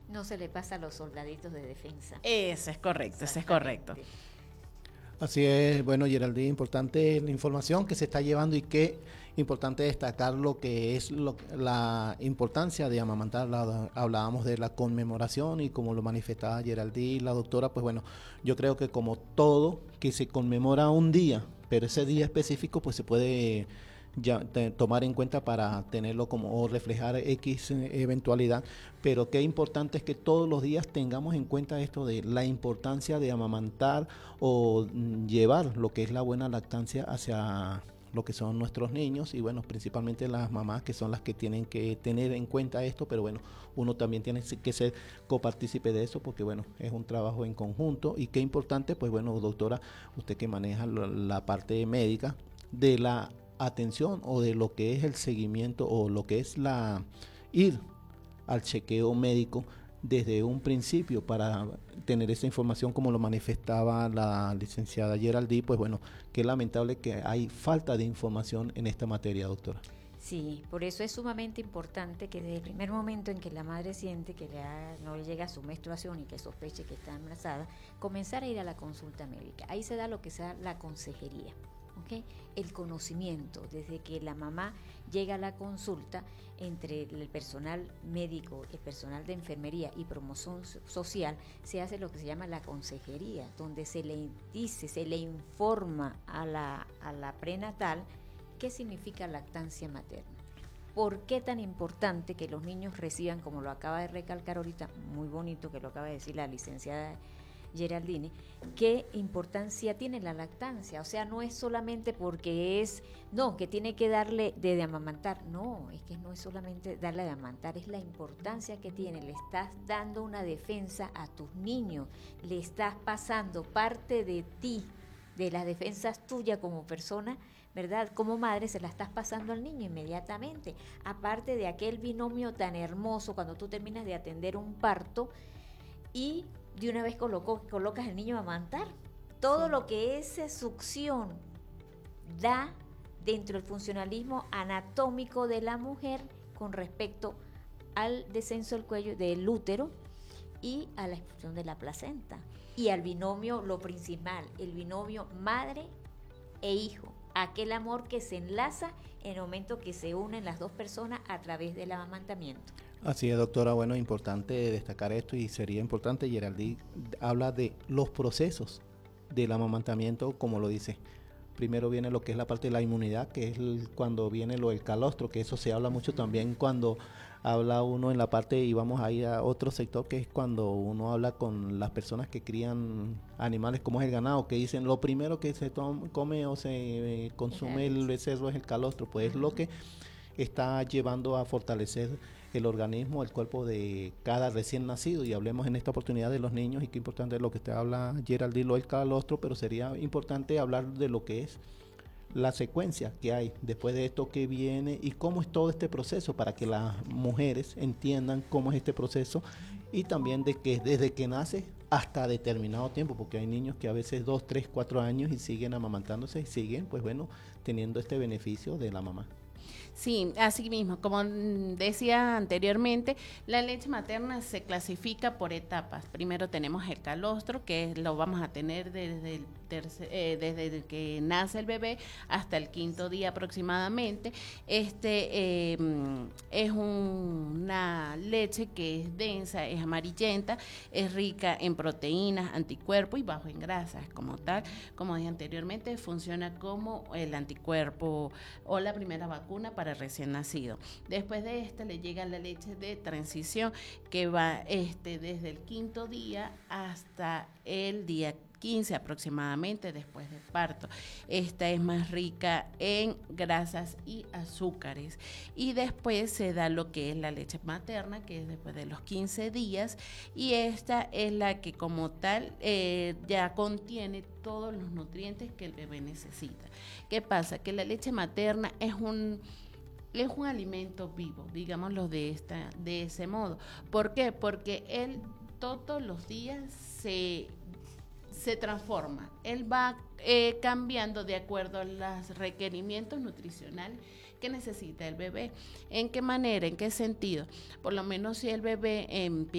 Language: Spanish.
No se le pasa a los soldaditos de defensa. Ese es correcto, ese es correcto. Así es, bueno, Geraldine, importante la información que se está llevando y qué importante destacar lo que es la importancia de amamantar. Hablábamos de la conmemoración y como lo manifestaba Geraldine, la doctora, pues bueno, yo creo que como todo que se conmemora un día, pero ese día específico pues se puede ya tomar en cuenta para tenerlo como o reflejar X eventualidad, pero qué importante es que todos los días tengamos en cuenta esto de la importancia de amamantar o llevar lo que es la buena lactancia hacia lo que son nuestros niños y bueno, principalmente las mamás que son las que tienen que tener en cuenta esto, pero bueno, uno también tiene que ser copartícipe de eso porque bueno, es un trabajo en conjunto y qué importante, pues bueno, doctora, usted que maneja la parte médica de la atención o de lo que es el seguimiento o lo que es ir al chequeo médico desde un principio para tener esa información como lo manifestaba la licenciada Geraldine, pues bueno, qué lamentable que hay falta de información en esta materia, doctora. Sí, por eso es sumamente importante que desde el primer momento en que la madre siente que no le llega su menstruación y que sospeche que está embarazada, comenzar a ir a la consulta médica. Ahí se da lo que sea la consejería. ¿Okay? El conocimiento, desde que la mamá llega a la consulta entre el personal médico, el personal de enfermería y promoción social, se hace lo que se llama la consejería, donde se le dice, se le informa a la prenatal qué significa lactancia materna. ¿Por qué tan importante que los niños reciban, como lo acaba de recalcar ahorita, muy bonito que lo acaba de decir la licenciada Geraldine, qué importancia tiene la lactancia? O sea, no es solamente porque que tiene que darle de amamantar, no, es que no es solamente darle de amamantar, es la importancia que tiene, le estás dando una defensa a tus niños, le estás pasando parte de ti, de las defensas tuyas como persona, ¿verdad? Como madre se la estás pasando al niño inmediatamente, aparte de aquel binomio tan hermoso cuando tú terminas de atender un parto y de una vez colocas al niño a amamantar. Todo lo que esa succión da dentro del funcionalismo anatómico de la mujer con respecto al descenso del cuello del útero y a la expulsión de la placenta. Y al binomio, lo principal, el binomio madre e hijo. Aquel amor que se enlaza en el momento que se unen las dos personas a través del amamantamiento. Así es, doctora, bueno, importante destacar esto y sería importante, Geraldine habla de los procesos del amamantamiento, como lo dice. Primero viene lo que es la parte de la inmunidad, que es cuando viene lo del calostro, que eso se habla mucho también cuando habla uno en la parte, y vamos a ir a otro sector, que es cuando uno habla con las personas que crían animales como es el ganado, que dicen lo primero que se come o se consume el becerro es el calostro, pues es lo que está llevando a fortalecer el organismo, el cuerpo de cada recién nacido, y hablemos en esta oportunidad de los niños, y qué importante es lo que usted habla, Geraldine, lo del calostro, pero sería importante hablar de lo que es la secuencia que hay después de esto que viene y cómo es todo este proceso para que las mujeres entiendan cómo es este proceso y también de que desde que nace hasta determinado tiempo, porque hay niños que a veces 2, 3, 4 años y siguen amamantándose y siguen, pues bueno, teniendo este beneficio de la mamá. Sí, así mismo, como decía anteriormente, la leche materna se clasifica por etapas. Primero tenemos el calostro, que lo vamos a tener desde que nace el bebé hasta el 5.º día aproximadamente. Es una leche que es densa, es amarillenta, es rica en proteínas, anticuerpos y bajo en grasas. Como tal, como dije anteriormente, funciona como el anticuerpo o la primera vacuna para recién nacido. Después de le llega la leche de transición que va desde el 5.º día hasta el día 15 aproximadamente después del parto. Esta es más rica en grasas y azúcares. Y después se da lo que es la leche materna, que es después de los 15 días, y esta es la que como tal ya contiene todos los nutrientes que el bebé necesita. ¿Qué pasa? Que la leche materna es un alimento vivo, digámoslo de ese modo. ¿Por qué? Porque él todos los días se transforma. Él va cambiando de acuerdo a los requerimientos nutricionales que necesita el bebé. ¿En qué manera? ¿En qué sentido? Por lo menos si el bebé empieza